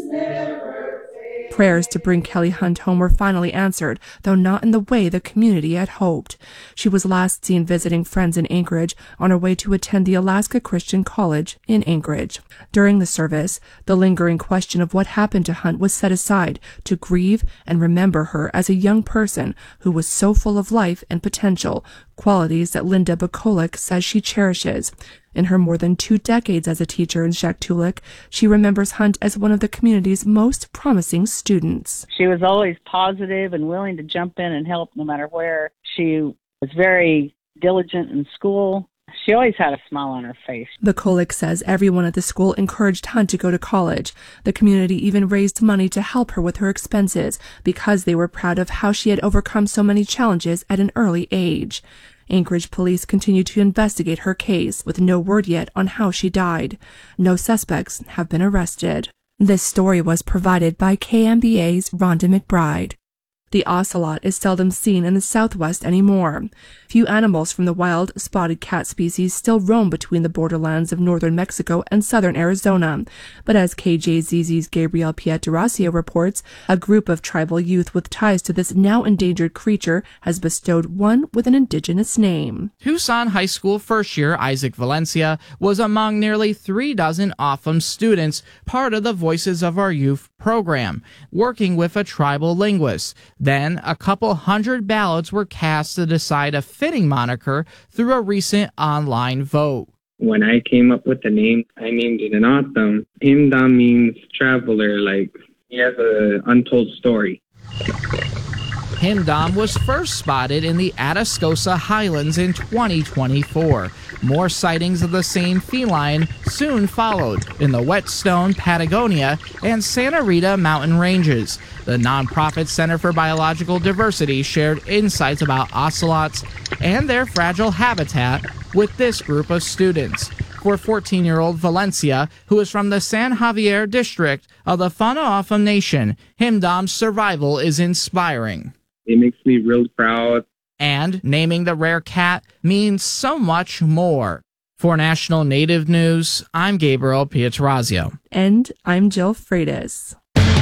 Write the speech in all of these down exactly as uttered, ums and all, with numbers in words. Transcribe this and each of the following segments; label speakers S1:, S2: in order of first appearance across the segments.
S1: Prayers to bring Kelly Hunt home were finally answered, though not in the way the community had hoped. She was last seen visiting friends in Anchorage on her way to attend the Alaska Christian College in Anchorage. During the service, the lingering question of what happened to Hunt was set aside to grieve and remember her as a young person who was so full of life and potential, qualities that Linda Bukolik says she cherishes. In her more than two decades as a teacher in Shaktoolik, she remembers Hunt as one of the community's most promising students.
S2: She was always positive and willing to jump in and help no matter where. She was very diligent in school. She always had a smile on her face.
S1: Bukolik says everyone at the school encouraged Hunt to go to college. The community even raised money to help her with her expenses because they were proud of how she had overcome so many challenges at an early age. Anchorage police continue to investigate her case, with no word yet on how she died. No suspects have been arrested. This story was provided by K M B A's Rhonda McBride. The ocelot is seldom seen in the Southwest anymore. Few animals from the wild spotted cat species still roam between the borderlands of northern Mexico and southern Arizona. But as K J Z Z's Gabriel Pietrasio reports, a group of tribal youth with ties to this now endangered creature has bestowed one with an indigenous name.
S3: Tucson High School first-year Isaac Valencia was among nearly three dozen O F M students, part of the Voices of Our Youth program, working with a tribal linguist. Then, a couple hundred ballots were cast to decide a fitting moniker through a recent online vote.
S4: When I came up with the name, I named it an awesome. Himdam means traveler, like he has an untold story.
S3: Himdam was first spotted in the Atascosa Highlands in twenty twenty-four. More sightings of the same feline soon followed in the Whetstone, Patagonia, and Santa Rita mountain ranges. The nonprofit Center for Biological Diversity shared insights about ocelots and their fragile habitat with this group of students. For fourteen-year-old Valencia, who is from the San Javier district of the Fana-Ofam Nation, Himdam's survival is inspiring.
S4: It makes me real proud.
S3: And naming the rare cat means so much more. For National Native News, I'm Gabriel Pietrasio.
S1: And I'm Jill Freitas.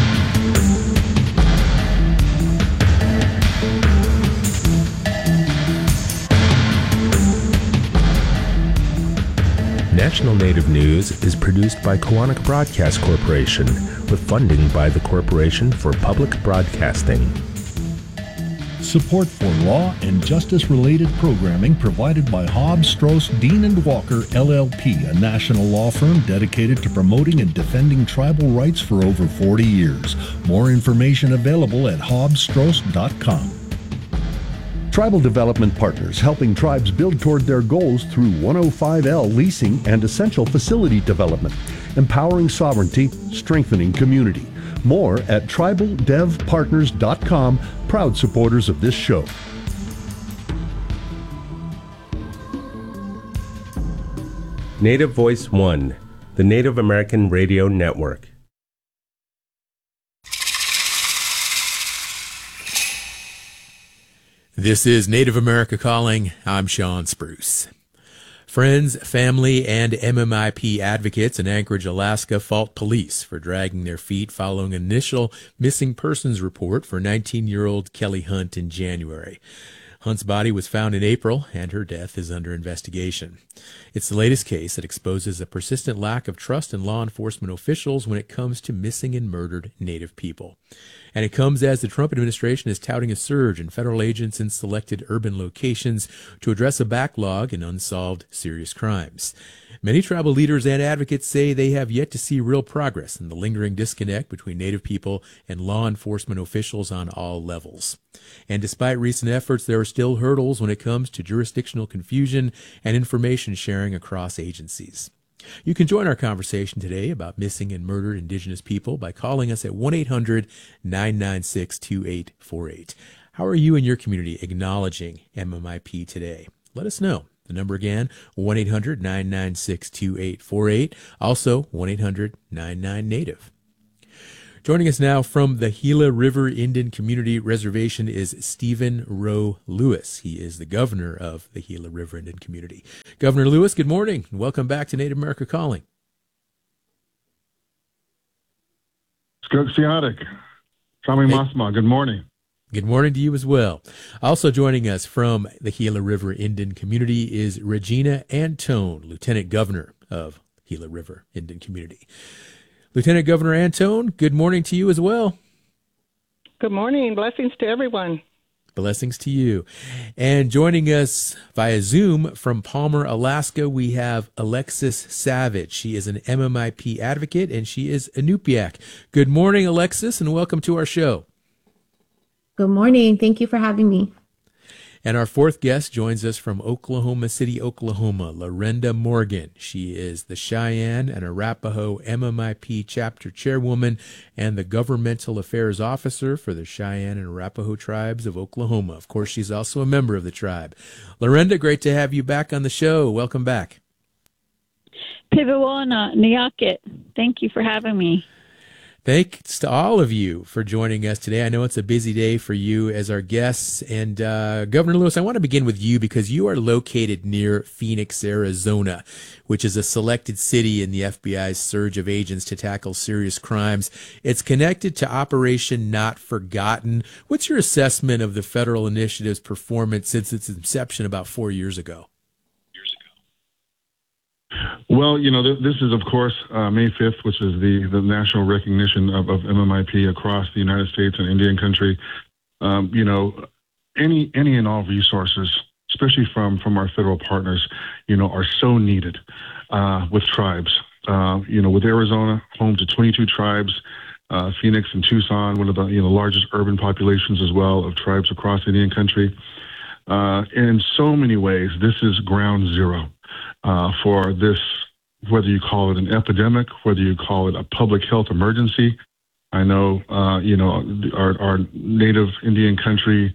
S5: National Native News is produced by Koahnic Broadcast Corporation with funding by the Corporation for Public Broadcasting.
S6: Support for law and justice-related programming provided by Hobbs, Strauss, Dean and Walker, L L P, a national law firm dedicated to promoting and defending tribal rights for over forty years. More information available at hobbs strauss dot com.
S7: Tribal Development Partners, helping tribes build toward their goals through one oh five L leasing and essential facility development, empowering sovereignty, strengthening community. More at tribal dev partners dot com, proud supporters of this show.
S5: Native Voice One, the Native American Radio Network.
S8: This is Native America Calling. I'm Sean Spruce. Friends, family, and M M I P advocates in Anchorage, Alaska fault police for dragging their feet following an initial missing persons report for nineteen-year-old Kelly Hunt in January. Hunt's body was found in April, and her death is under investigation. It's the latest case that exposes a persistent lack of trust in law enforcement officials when it comes to missing and murdered Native people. And it comes as the Trump administration is touting a surge in federal agents in selected urban locations to address a backlog in unsolved serious crimes. Many tribal leaders and advocates say they have yet to see real progress in the lingering disconnect between Native people and law enforcement officials on all levels. And despite recent efforts, there are still hurdles when it comes to jurisdictional confusion and information sharing across agencies. You can join our conversation today about missing and murdered Indigenous people by calling us at one eight hundred nine nine six two eight four eight. How are you and your community acknowledging M M I P today? Let us know. The number again, one eight hundred nine nine six two eight four eight. Also, one eight hundred nine nine Native. Joining us now from the Gila River Indian Community Reservation is Stephen Rowe Lewis. He is the governor of the Gila River Indian Community. Governor Lewis, good morning, and welcome back to Native America Calling.
S9: Skugsiatic. Sami Masma, good morning.
S8: Good morning to you as well. Also joining us from the Gila River Indian Community is Regina Antone, Lieutenant Governor of Gila River Indian Community. Lieutenant Governor Antone, good morning to you as well.
S10: Good morning. Blessings to everyone.
S8: Blessings to you. And joining us via Zoom from Palmer, Alaska, we have Alexis Savage. She is an M M I P advocate, and she is Inupiaq. Good morning, Alexis, and welcome to our show.
S11: Good morning. Thank you for having me.
S8: And our fourth guest joins us from Oklahoma City, Oklahoma, Lorenda Morgan. She is the Cheyenne and Arapaho M M I P chapter chairwoman and the governmental affairs officer for the Cheyenne and Arapaho tribes of Oklahoma. Of course, she's also a member of the tribe. Lorenda, great to have you back on the show. Welcome back.
S12: Pivawana, Niyakit. Thank you for having me.
S8: Thanks to all of you for joining us today. I know it's a busy day for you as our guests. And uh, Governor Lewis, I want to begin with you because you are located near Phoenix, Arizona, which is a selected city in the F B I's surge of agents to tackle serious crimes. It's connected to Operation Not Forgotten. What's your assessment of the federal initiative's performance since its inception about four years ago?
S9: Well, you know, th- this is, of course, uh, May fifth, which is the, the national recognition of, of M M I P across the United States and Indian country. Um, you know, any any and all resources, especially from, from our federal partners, you know, are so needed uh, with tribes. Uh, you know, with Arizona, home to twenty-two tribes, uh, Phoenix and Tucson, one of the you know largest urban populations as well of tribes across Indian country. Uh, in so many ways, this is ground zero. Uh, for this, whether you call it an epidemic, whether you call it a public health emergency. I know, uh, you know, our, our native Indian country,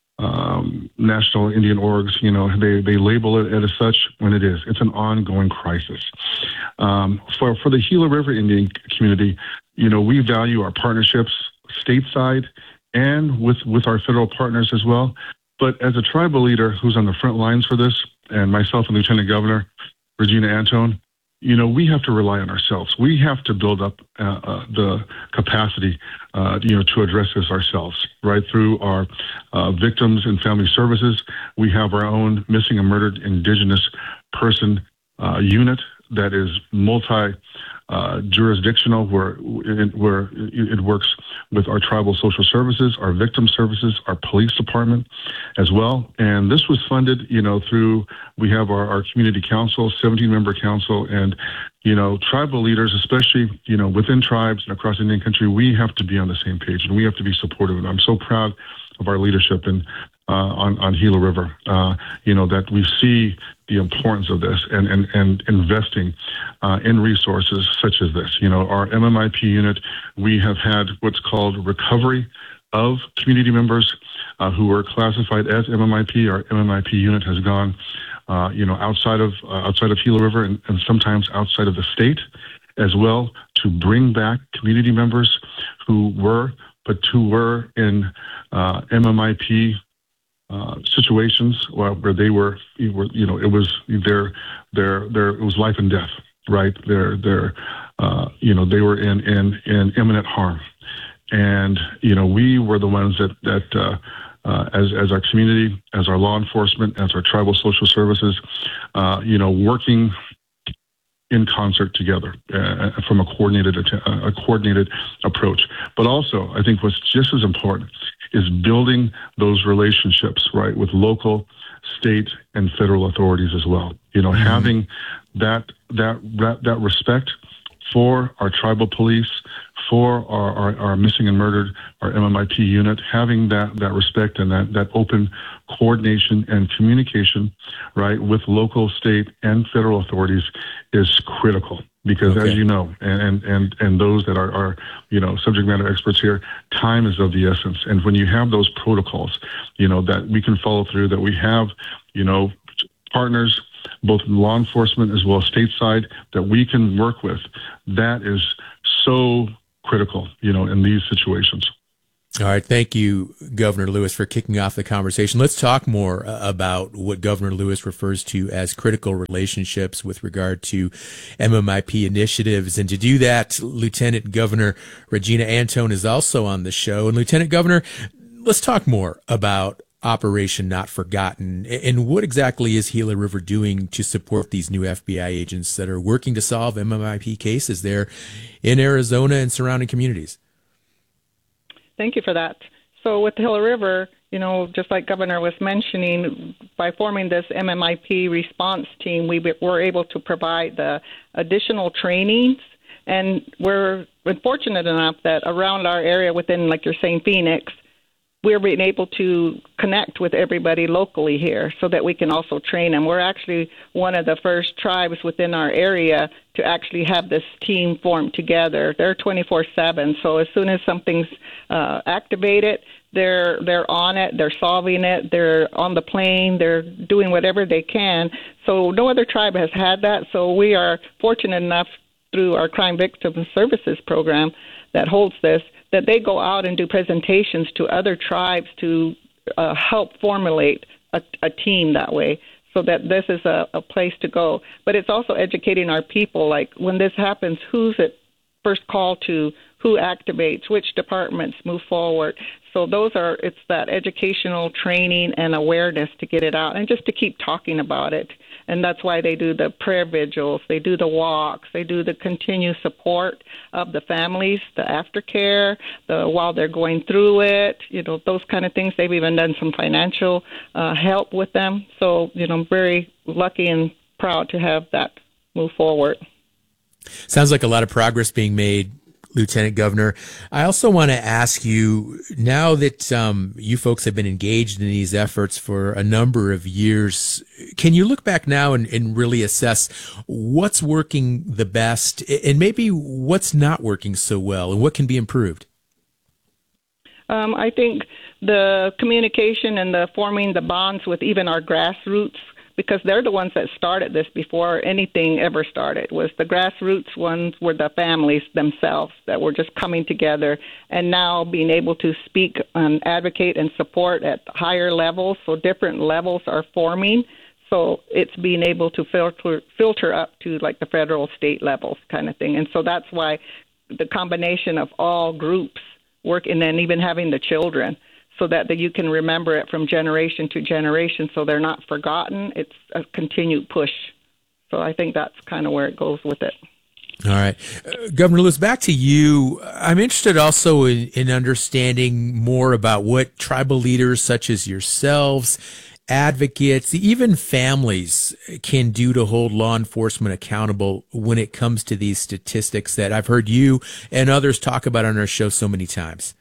S9: um, national Indian orgs, you know, they, they label it as such when it is. It's an ongoing crisis. Um, for, for the Gila River Indian community, you know, we value our partnerships stateside and with, with our federal partners as well. But as a tribal leader who's on the front lines for this, and myself and Lieutenant Governor Regina Antone, you know, we have to rely on ourselves. We have to build up uh, uh, the capacity, uh, you know, to address this ourselves, right? Through our uh, victims and family services. We have our own missing and murdered Indigenous person uh, unit that is multi uh, jurisdictional, where it, where it works with our tribal social services, our victim services, our police department as well. And this was funded, you know, through, we have our, our community council, seventeen member council, and, you know, tribal leaders, especially, you know, within tribes and across Indian country, we have to be on the same page and we have to be supportive. And I'm so proud of our leadership and uh, on, on Gila River, uh, you know, that we see the importance of this and, and, and investing uh, in resources such as this. You know, our M M I P unit, we have had what's called recovery of community members uh, who were classified as M M I P. Our M M I P unit has gone, uh, you know, outside of uh, outside of Gila River and, and sometimes outside of the state as well, to bring back community members who were, but who were in uh, M M I P Uh, situations where, where they were, you know, it was their, their, their, it was life and death, right? Their, their, uh, you know, they were in, in, in imminent harm. And, you know, we were the ones that, that, uh, uh, as, as our community, as our law enforcement, as our tribal social services, uh, you know, working in concert together uh, from a coordinated, uh, a coordinated approach. But also, I think what's just as important is building those relationships, right, with local, state, and federal authorities as well. You know, mm-hmm. having that, that that that respect for our tribal police, for our, our, our missing and murdered, our M M I P unit, having that, that respect and that, that open coordination and communication, right, with local, state, and federal authorities is critical. Because okay. as you know, and, and, and those that are, are, you know, subject matter experts here, time is of the essence. And when you have those protocols, you know, that we can follow through, that we have, you know, partners, both law enforcement as well as stateside, that we can work with, that is so critical, you know, in these situations.
S8: All right. Thank you, Governor Lewis, for kicking off the conversation. Let's talk more uh, about what Governor Lewis refers to as critical relationships with regard to M M I P initiatives. And to do that, Lieutenant Governor Regina Antone is also on the show. And Lieutenant Governor, let's talk more about Operation Not Forgotten. And what exactly is Gila River doing to support these new F B I agents that are working to solve M M I P cases there in Arizona and surrounding communities?
S10: Thank you for that. So with the Gila River, you know, just like Governor was mentioning, by forming this M M I P response team, we were able to provide the additional trainings. And we're fortunate enough that around our area within, like you're saying, Phoenix, we're being able to connect with everybody locally here so that we can also train them. We're actually one of the first tribes within our area to actually have this team formed together. They're twenty-four seven, so as soon as something's uh, activated, they're they're on it, they're solving it, they're on the plane, they're doing whatever they can. So no other tribe has had that, so we are fortunate enough through our Crime Victim Services program that holds this, that they go out and do presentations to other tribes to uh, help formulate a, a team that way, so that this is a, a place to go. But it's also educating our people, like when this happens, who's it first call to, who activates, which departments move forward. So those are, it's that educational training and awareness to get it out and just to keep talking about it. And that's why they do the prayer vigils, they do the walks, they do the continued support of the families, the aftercare, the while they're going through it, you know, those kind of things. They've even done some financial uh, help with them. So, you know, I'm very lucky and proud to have that move forward.
S8: Sounds like a lot of progress being made, Lieutenant Governor. I also want to ask you, now that um, you folks have been engaged in these efforts for a number of years, can you look back now and, and really assess what's working the best and maybe what's not working so well and what can be improved?
S10: Um, I think the communication and the forming the bonds with even our grassroots, because they're the ones that started this before anything ever started, was the grassroots ones were the families themselves that were just coming together and now being able to speak and advocate and support at higher levels. So different levels are forming. So it's being able to filter filter up to like the federal, state levels kind of thing. And so that's why the combination of all groups work, and then even having the children, so that, that you can remember it from generation to generation so they're not forgotten. It's a continued push. So I think that's kind of where it goes with it.
S8: All right. Uh, Governor Lewis, back to you. I'm interested also in, in understanding more about what tribal leaders such as yourselves, advocates, even families can do to hold law enforcement accountable when it comes to these statistics that I've heard you and others talk about on our show so many times.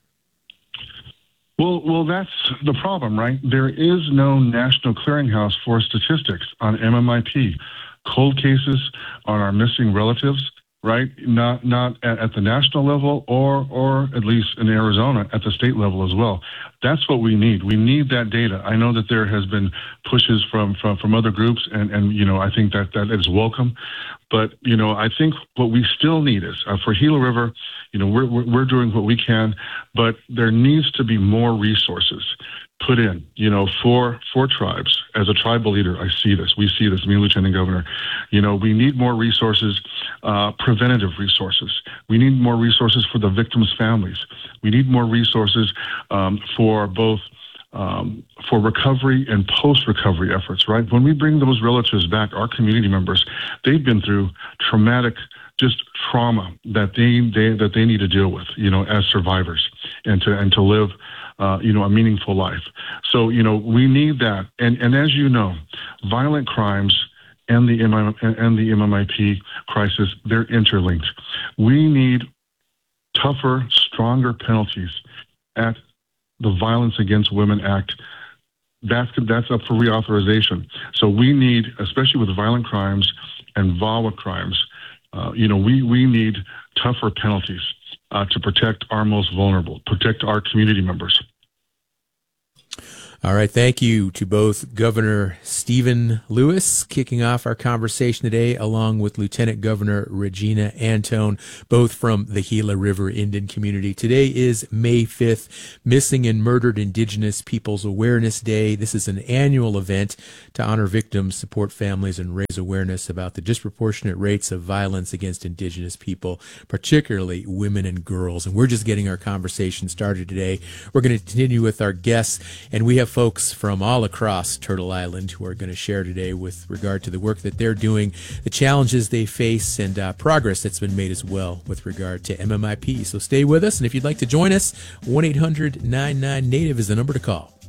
S9: Well, well, that's the problem, right? There is no national clearinghouse for statistics on M M I P, cold cases, on our missing relatives, right? Not not at, at the national level, or or at least in Arizona at the state level as well. That's what we need. We need that data. I know that there has been pushes from from, from other groups, and, and you know I think that that is welcome. But you know I think what we still need is uh, for Gila River. You know we're, we're we're doing what we can, but there needs to be more resources put in, you know, for for tribes. As a tribal leader, I see this. We see this. Me, Lieutenant Governor. You know, we need more resources, uh, preventative resources. We need more resources for the victims' families. We need more resources um, for both um, for recovery and post-recovery efforts. Right? When we bring those relatives back, our community members, they've been through traumatic, just trauma that they, they that they need to deal with, you know, as survivors, and to and to live, uh, you know, a meaningful life. So, you know, we need that. And and as you know, violent crimes and the M M, and the M M I P crisis, they're interlinked. We need tougher, stronger penalties at the Violence Against Women Act. That's that's up for reauthorization. So we need, especially with violent crimes and VAWA crimes, Uh, you know, we, we need tougher penalties uh, to protect our most vulnerable, protect our community members.
S8: All right. Thank you to both Governor Stephen Lewis, kicking off our conversation today, along with Lieutenant Governor Regina Antone, both from the Gila River Indian community. Today is May fifth, Missing and Murdered Indigenous Peoples Awareness Day. This is an annual event to honor victims, support families, and raise awareness about the disproportionate rates of violence against Indigenous people, particularly women and girls. And we're just getting our conversation started today. We're going to continue with our guests, and we have folks from all across Turtle Island who are going to share today with regard to the work that they're doing, the challenges they face, and uh, progress that's been made as well with regard to M M I P. So stay with us, and if you'd like to join us, one eight hundred nine nine native is the number to call.